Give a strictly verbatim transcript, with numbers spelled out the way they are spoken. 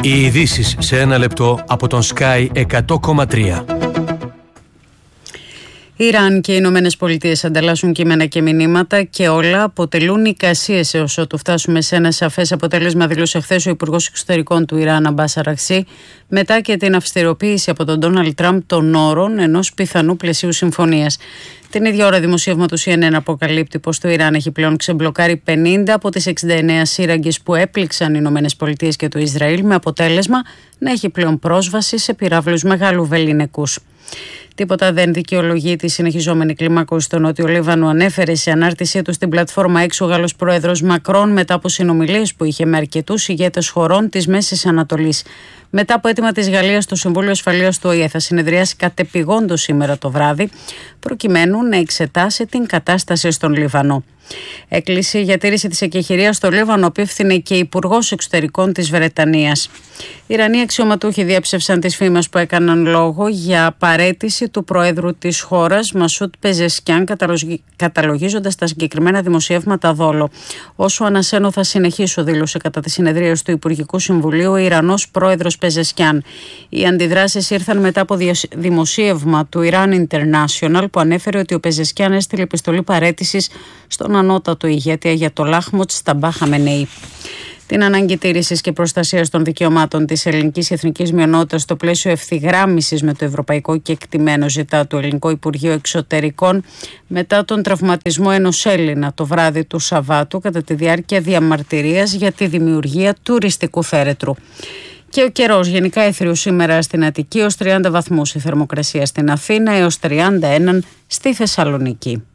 Οι ειδήσεις σε ένα λεπτό από τον Sky εκατό κόμμα τρία. Ιράν και οι Ηνωμένες Πολιτείες ανταλλάσσουν κείμενα και μηνύματα και όλα αποτελούν εικασίες έως ότου φτάσουμε σε ένα σαφές αποτέλεσμα, δήλωσε χθες ο Υπουργός Εξωτερικών του Ιράν, Αμπάς Αραγτσί, μετά και την αυστηροποίηση από τον Ντόναλντ Τραμπ των όρων ενός πιθανού πλαισίου συμφωνίας. Την ίδια ώρα, δημοσίευμα του σι εν εν αποκαλύπτει πως το Ιράν έχει πλέον ξεμπλοκάρει πενήντα από τις εξήντα εννέα σύραγγες που έπληξαν οι Ηνωμένες Πολιτείες και το Ισραήλ, με αποτέλεσμα να έχει πλέον πρόσβαση σε πυράβλους μεγάλου βεληνικούς. Τίποτα δεν δικαιολογεί τη συνεχιζόμενη κλιμάκωση στο Νότιο Λίβανο, ανέφερε σε ανάρτησή του στην πλατφόρμα X ο Γάλλος πρόεδρος Μακρόν μετά από συνομιλίες που είχε με αρκετούς ηγέτες χωρών της Μέσης Ανατολής. Μετά από αίτημα της Γαλλίας, το Συμβούλιο Ασφαλείας του Ο Η Ε θα συνεδριάσει κατεπηγόντως σήμερα το βράδυ, προκειμένου να εξετάσει την κατάσταση στον Λίβανο. Έκκληση για τήρηση της εκεχηρίας στο Λίβανο απίφθινε και Υπουργός Εξωτερικών της Βρετανίας. Οι Ιρανοί αξιωματούχοι διέψευσαν τις φήμες που έκαναν λόγο για παραίτηση του Προέδρου της χώρας, Μασούτ Πεζεσκιάν, καταλογίζοντας τα συγκεκριμένα δημοσιεύματα δόλο. Όσο ανασένω θα συνεχίσω, δήλωσε κατά τη συνεδρία του Υπουργικού Συμβουλίου ο Ιρανός Πρόεδρος Πεζεσκιάν. Οι αντιδράσεις ήρθαν μετά από δημοσίευμα του Iran International που ανέφερε ότι ο Πεζεσκιάν έστειλε επιστολή παραίτησης στον ανώτατο ηγέτη Αγιατολάχ Μοτζταμπά Χαμενεή. Την ανάγκη τήρησης και προστασίας των δικαιωμάτων της ελληνικής εθνικής μειονότητας στο πλαίσιο ευθυγράμμισης με το ευρωπαϊκό κεκτημένο, ζητά το Ελληνικό Υπουργείο Εξωτερικών μετά τον τραυματισμό ενός Έλληνα το βράδυ του Σαββάτου κατά τη διάρκεια διαμαρτυρίας για τη δημιουργία τουριστικού φέρετρου. Και ο καιρός γενικά έθριος σήμερα στην Αττική, έως τριάντα βαθμούς η θερμοκρασία στην Αθήνα, έως τριάντα ένα στη Θεσσαλονίκη.